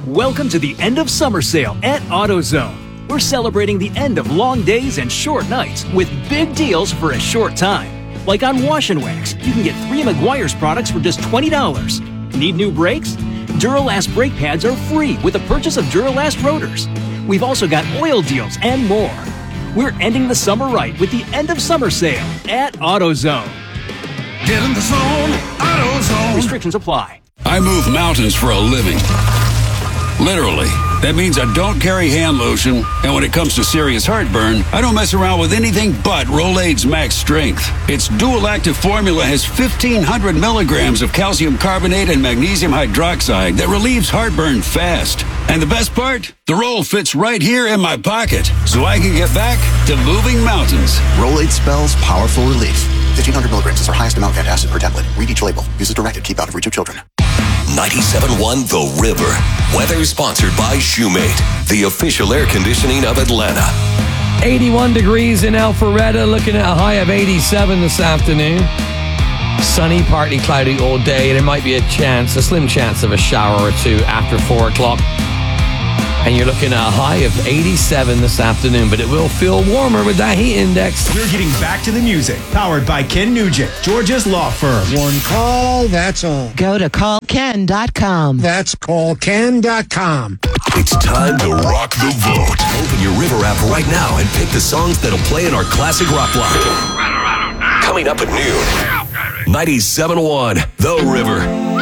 Welcome to the end of summer sale at AutoZone. We're celebrating the end of long days and short nights with big deals for a short time. Like on Wash and Wax, you can get 3 Meguiar's products for just $20. Need new brakes? Duralast brake pads are free with the purchase of Duralast rotors. We've also got oil deals and more. We're ending the summer right with the end of summer sale at AutoZone. Get in the zone, AutoZone. Restrictions apply. I move mountains for a living. Literally. That means I don't carry hand lotion, and when it comes to serious heartburn, I don't mess around with anything but Rolaids Max Strength. Its dual-active formula has 1,500 milligrams of calcium carbonate and magnesium hydroxide that relieves heartburn fast. And the best part? The roll fits right here in my pocket, so I can get back to moving mountains. Rolaids spells powerful relief. 1,500 milligrams is our highest amount of antacid per tablet. Read each label. Use as directed. Keep out of reach of children. 97.1 The River. Weather sponsored by Shoemate, the official air conditioning of Atlanta. 81 degrees in Alpharetta, looking at a high of 87 this afternoon. Sunny, partly cloudy all day. There might be a slim chance of a shower or two after 4 o'clock. And you're looking at a high of 87 this afternoon, but it will feel warmer with that heat index. We're getting back to the music. Powered by Ken Nugent, Georgia's law firm. One call, that's all. Go to callken.com. That's callken.com. It's time to rock the vote. Open your River app right now and pick the songs that'll play in our classic rock block. Coming up at noon, 97.1 The River.